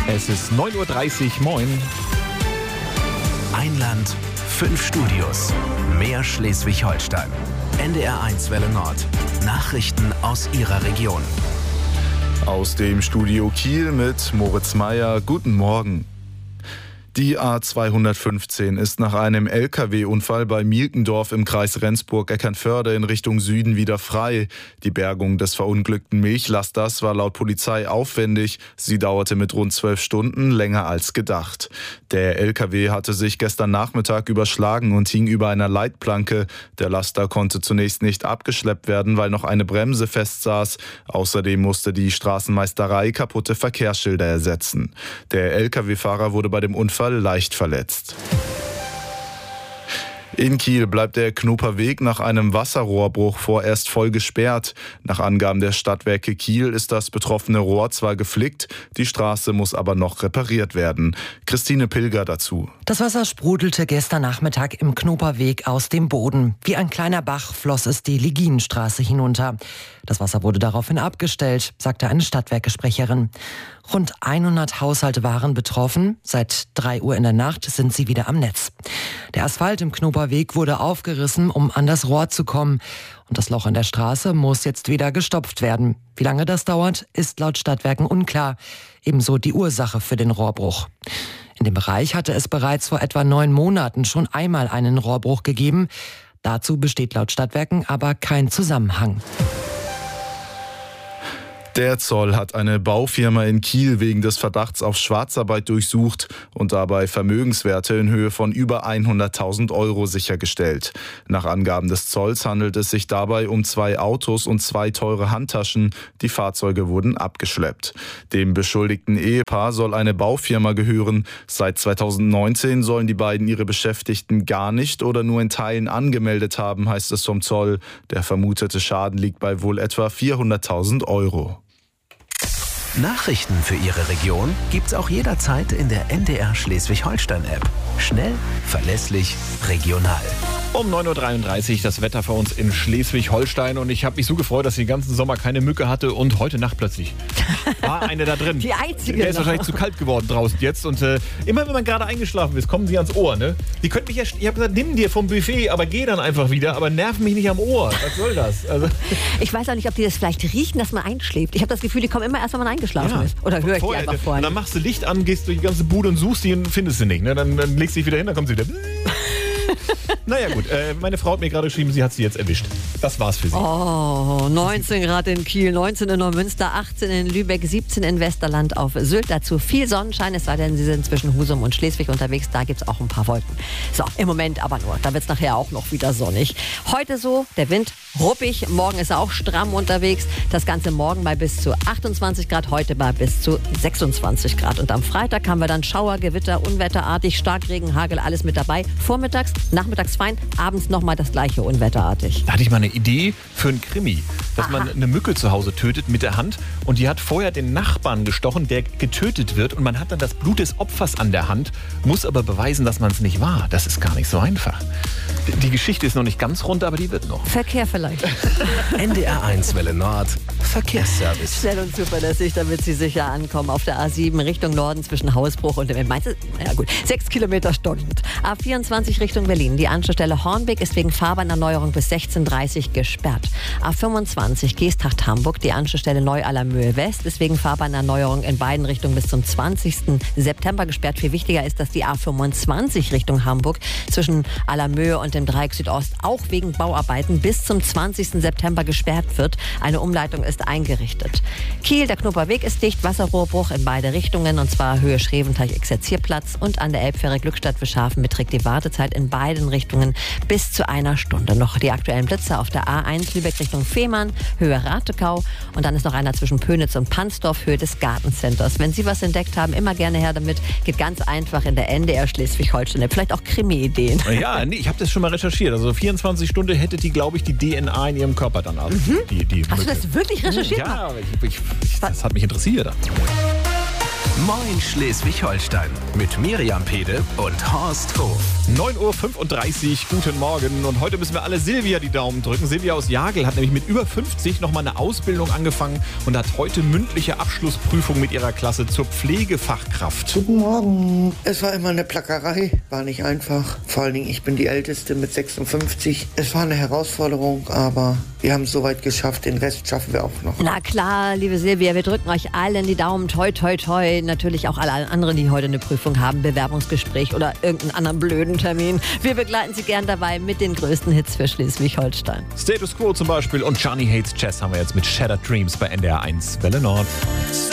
Es ist 9:30 Uhr, moin. Ein Land, 5 Studios, mehr Schleswig-Holstein. NDR1 Welle Nord. Nachrichten aus Ihrer Region. Aus dem Studio Kiel mit Moritz Meyer. Guten Morgen. Die A215 ist nach einem LKW-Unfall bei Mielkendorf im Kreis Rendsburg-Eckernförde in Richtung Süden wieder frei. Die Bergung des verunglückten Milchlasters war laut Polizei aufwendig. Sie dauerte mit rund 12 Stunden länger als gedacht. Der LKW hatte sich gestern Nachmittag überschlagen und hing über einer Leitplanke. Der Laster konnte zunächst nicht abgeschleppt werden, weil noch eine Bremse festsaß. Außerdem musste die Straßenmeisterei kaputte Verkehrsschilder ersetzen. Der LKW-Fahrer wurde bei dem Unfall leicht verletzt. In Kiel bleibt der Knoperweg nach einem Wasserrohrbruch vorerst voll gesperrt. Nach Angaben der Stadtwerke Kiel ist das betroffene Rohr zwar geflickt, die Straße muss aber noch repariert werden. Christine Pilger dazu. Das Wasser sprudelte gestern Nachmittag im Knoperweg aus dem Boden. Wie ein kleiner Bach floss es die Liginenstraße hinunter. Das Wasser wurde daraufhin abgestellt, sagte eine Stadtwerkesprecherin. Rund 100 Haushalte waren betroffen. Seit 3 Uhr in der Nacht sind sie wieder am Netz. Der Asphalt im Knoperweg wurde aufgerissen, um an das Rohr zu kommen. Und das Loch in der Straße muss jetzt wieder gestopft werden. Wie lange das dauert, ist laut Stadtwerken unklar. Ebenso die Ursache für den Rohrbruch. In dem Bereich hatte es bereits vor etwa 9 Monaten schon einmal einen Rohrbruch gegeben. Dazu besteht laut Stadtwerken aber kein Zusammenhang. Der Zoll hat eine Baufirma in Kiel wegen des Verdachts auf Schwarzarbeit durchsucht und dabei Vermögenswerte in Höhe von über 100.000 Euro sichergestellt. Nach Angaben des Zolls handelt es sich dabei um 2 Autos und 2 teure Handtaschen. Die Fahrzeuge wurden abgeschleppt. Dem beschuldigten Ehepaar soll eine Baufirma gehören. Seit 2019 sollen die beiden ihre Beschäftigten gar nicht oder nur in Teilen angemeldet haben, heißt es vom Zoll. Der vermutete Schaden liegt bei wohl etwa 400.000 Euro. Nachrichten für Ihre Region gibt's auch jederzeit in der NDR Schleswig-Holstein-App. Schnell, verlässlich, regional. Um 9:33 Uhr das Wetter für uns in Schleswig-Holstein. Und ich habe mich so gefreut, dass ich den ganzen Sommer keine Mücke hatte. Und heute Nacht plötzlich war eine da drin. Die einzige. Der ist wahrscheinlich zu kalt geworden draußen jetzt. Und immer wenn man gerade eingeschlafen ist, kommen sie ans Ohr. Ne? Die können mich ich habe gesagt, nimm dir vom Buffet, aber geh dann einfach wieder. Aber nerv mich nicht am Ohr. Was soll das? Also Ich weiß auch nicht, ob die das vielleicht riechen, dass man einschläft. Ich habe das Gefühl, die kommen immer erst, wenn man eingeschlafen ist. Oder höre ich die einfach vorher? Und dann machst du Licht an, gehst durch die ganze Bude und suchst die und findest sie nicht. Ne? Dann legst du dich wieder hin, dann kommt sie wieder. Naja gut, meine Frau hat mir gerade geschrieben, sie hat sie jetzt erwischt. Das war's für sie. Oh, 19 Grad in Kiel, 19 in Neumünster, 18 in Lübeck, 17 in Westerland auf Sylt. Dazu viel Sonnenschein, es sei denn, Sie sind zwischen Husum und Schleswig unterwegs. Da gibt's auch ein paar Wolken. So, im Moment aber nur. Da wird's nachher auch noch wieder sonnig. Heute so, der Wind ruppig. Morgen ist er auch stramm unterwegs. Das Ganze morgen bei bis zu 28 Grad, heute bei bis zu 26 Grad. Und am Freitag haben wir dann Schauer, Gewitter, unwetterartig, Starkregen, Hagel, alles mit dabei. Vormittags, nachmittags fein, abends nochmal das gleiche unwetterartig. Da hatte ich mal eine Idee für einen Krimi, dass man eine Mücke zu Hause tötet mit der Hand und die hat vorher den Nachbarn gestochen, der getötet wird und man hat dann das Blut des Opfers an der Hand, muss aber beweisen, dass man es nicht war. Das ist gar nicht so einfach. Die Geschichte ist noch nicht ganz rund, aber die wird noch. Verkehr vielleicht. NDR1 Welle Nord, Verkehrsservice. Schnell und zuverlässig, damit Sie sicher ankommen. Auf der A7 Richtung Norden zwischen Hausbruch und dem Mainz. Ja gut, 6 Kilometer stockend. A24 Richtung Berlin. Die Anschlussstelle Hornbeck ist wegen Fahrbahnerneuerung bis 16:30 Uhr gesperrt. A25 Geesthacht-Hamburg. Die Anschlussstelle Neu-Allermöhe West ist wegen Fahrbahnerneuerung in beiden Richtungen bis zum 20. September gesperrt. Viel wichtiger ist, dass die A25 Richtung Hamburg zwischen Allermöhe und dem Dreieck Südost auch wegen Bauarbeiten bis zum 20. September gesperrt wird. Eine Umleitung ist eingerichtet. Kiel, der Knoperweg ist dicht, Wasserrohrbruch in beide Richtungen und zwar Höhe Schreventeich-Exerzierplatz und an der Elbfähre Glückstadt-Wischhafen beträgt die Wartezeit in beiden Richtungen bis zu 1 Stunde. Noch die aktuellen Blitze auf der A1 Lübeck Richtung Fehmarn, Höhe Ratekau und dann ist noch einer zwischen Pönitz und Pansdorf, Höhe des Gartencenters. Wenn Sie was entdeckt haben, immer gerne her damit. Geht ganz einfach in der NDR Schleswig-Holstein. Vielleicht auch Krimi-Ideen. Ja, nee, ich habe das schon mal recherchiert. Also 24 Stunden hätte die, glaube ich, die DNA in ihrem Körper dann. Also die Hast du das wirklich recherchiert? Ja, das hat mich interessiert. Moin Schleswig-Holstein mit Miriam Pede und Horst Hof. 9:35 Uhr, guten Morgen. Und heute müssen wir alle Silvia die Daumen drücken. Silvia aus Jagel hat nämlich mit über 50 nochmal eine Ausbildung angefangen und hat heute mündliche Abschlussprüfung mit ihrer Klasse zur Pflegefachkraft. Guten Morgen. Es war immer eine Plackerei, war nicht einfach. Vor allen Dingen, ich bin die Älteste mit 56. Es war eine Herausforderung, aber wir haben es soweit geschafft. Den Rest schaffen wir auch noch. Na klar, liebe Silvia, wir drücken euch allen die Daumen. Toi, toi, toi. Natürlich auch alle anderen, die heute eine Prüfung haben, Bewerbungsgespräch oder irgendeinen anderen blöden Termin. Wir begleiten Sie gern dabei mit den größten Hits für Schleswig-Holstein. Status Quo zum Beispiel und Johnny Hates Chess haben wir jetzt mit Shattered Dreams bei NDR 1 Welle Nord.